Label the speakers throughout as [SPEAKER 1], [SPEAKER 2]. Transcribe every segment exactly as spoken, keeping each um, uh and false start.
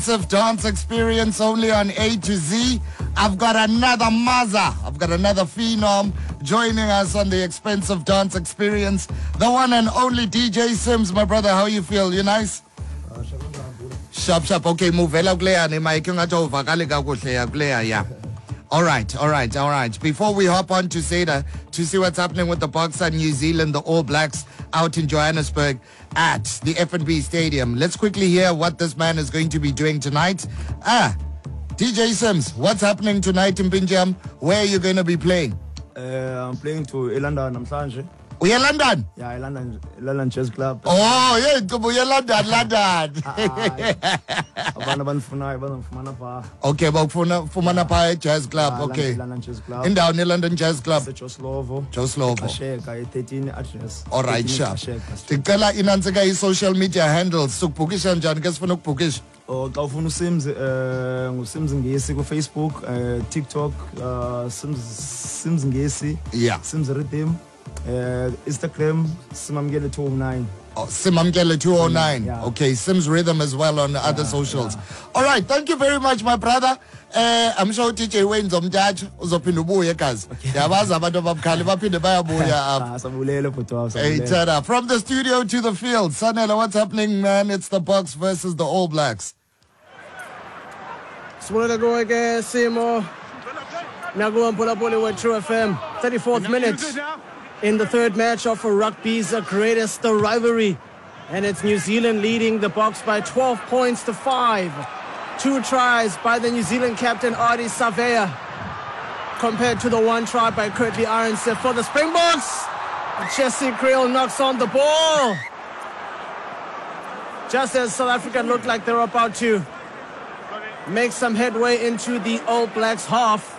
[SPEAKER 1] Of dance experience only on A to Z. I've got another Maza. I've got another phenom joining us on the expensive dance experience. The one and only D J Sims, my brother. How you feel? You nice? Sharp, sharp. Okay, move. Yeah. All right, all right, all right. Before we hop on to Seda to see what's happening with the Boxer New Zealand, the All Blacks out in Johannesburg at the F N B Stadium, let's quickly hear what this man is going to be doing tonight. Ah, D J Sims, what's happening tonight in Binjam? Where are you going to be playing?
[SPEAKER 2] Uh, I'm playing to London namhlanje.
[SPEAKER 1] Uya London?
[SPEAKER 2] Yeah, London, London Jazz Club.
[SPEAKER 1] Oh, yeah, uya London, London.
[SPEAKER 2] Abantu banifuna banifumana pha.
[SPEAKER 1] Okay, bakufuna fumana pha Jazz Club. Okay.
[SPEAKER 2] London Jazz Club.
[SPEAKER 1] Indawo ne London Jazz Club.
[SPEAKER 2] Joslovo.
[SPEAKER 1] Joslovo.
[SPEAKER 2] Asheka e thirteen address.
[SPEAKER 1] All right, sure. Ticela inantsika i-social media handles sukubhukisha njani ke sifuna ukubhukisha?
[SPEAKER 2] Oh, xa ufuna uSims eh nguSims Ngesi ku Facebook, eh TikTok, uh Sims Sims Ngesi.
[SPEAKER 1] Yeah.
[SPEAKER 2] Sims Rhythm. Uh, Instagram, Simamgele two oh nine.
[SPEAKER 1] Oh, Simamgele two oh nine.
[SPEAKER 2] Yeah.
[SPEAKER 1] Okay, Sims Rhythm as well on the yeah, other socials. Yeah. All right, thank you very much, my brother. Uh, I'm sure D J Wayne Zomjaj uzophinda ubuye kazi. Yabazi abantu ababukhali baphinde bayabuya. Hey, Tada, from the studio to the field. Sanela, what's happening, man? It's the Bucks versus the All Blacks.
[SPEAKER 3] Simola go again, Simo. Nago Mpolapoli with True F M. thirty-fourth minute. In the third match of rugby's greatest rivalry. And it's New Zealand leading the Boks by twelve points to five. Two tries by the New Zealand captain, Ardie Savea, compared to the one try by Kurtley Arendse for the Springboks. Jesse Kriel knocks on the ball. Just as South Africa looked like they were about to make some headway into the All Blacks half.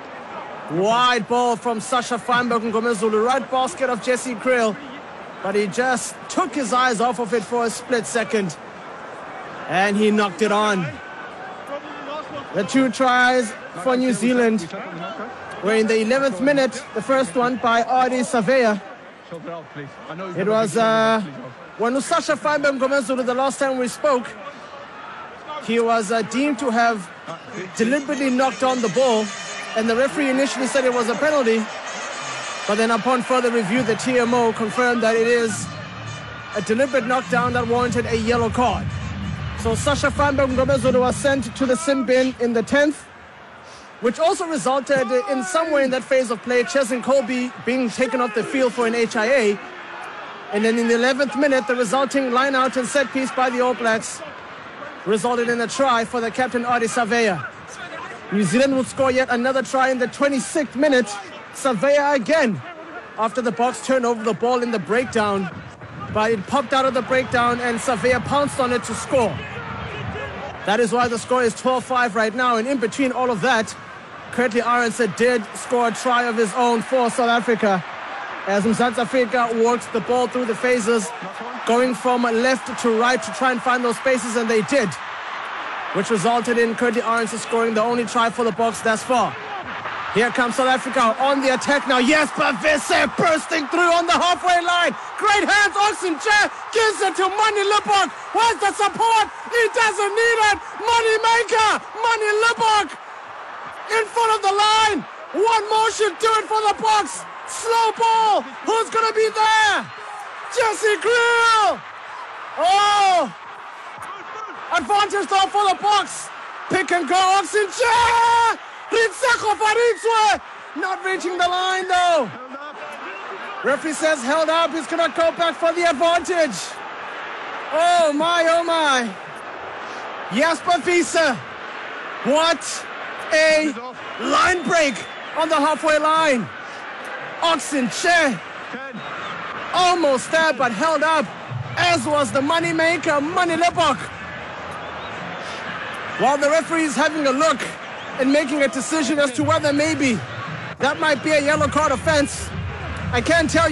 [SPEAKER 3] Wide ball from Sasha Feinberg and Ngomezulu, right basket of Jesse Kriel, but he just took his eyes off of it for a split second, and he knocked it on. The two tries for New Zealand were in the eleventh minute, the first one by Ardie Savea. It was uh, when Sasha Feinberg and Ngomezulu, the last time we spoke, he was uh, deemed to have deliberately knocked on the ball. And the referee initially said it was a penalty, but then upon further review, the T M O confirmed that it is a deliberate knockdown that warranted a yellow card. So Sasha Feinberg Ngomezulu was sent to the sin bin in the tenth, which also resulted in somewhere in that phase of play, Cheslin Kolbe being taken off the field for an H I A. And then in the eleventh minute, the resulting line out and set piece by the All Blacks resulted in a try for the captain, Ardie Savea. New Zealand would score yet another try in the twenty-sixth minute. Savea again, after the Boks turned over the ball in the breakdown. But it popped out of the breakdown and Savea pounced on it to score. That is why the score is twelve five right now. And in between all of that, Kurtley Arendse did score a try of his own for South Africa, as Mzansi Afrika works the ball through the phases, going from left to right to try and find those spaces, and they did, which resulted in Kurtley Arendse scoring the only try for the Boks thus far. Here comes South Africa on the attack now. Jesper Visse bursting through on the halfway line. Great hands, Oxenchair gives it to Manie Libbok. Where's the support? He doesn't need it. Money maker, Manie Libbok in front of the line. One motion, do it for the Boks. Slow ball. Who's going to be there? Jesse Kriel. Oh! Advantage though for the Boks. Pick and go, Oxenchair! Ritseko Faritswe! Not reaching the line though. Referee says held up. He's gonna go back for the advantage. Oh my, oh my. Jesper Visse. What a line break on the halfway line. Oxenchair almost there, but held up, as was the money maker, Manie Libbok. While the referee is having a look and making a decision as to whether maybe that might be a yellow card offense, I can't tell you.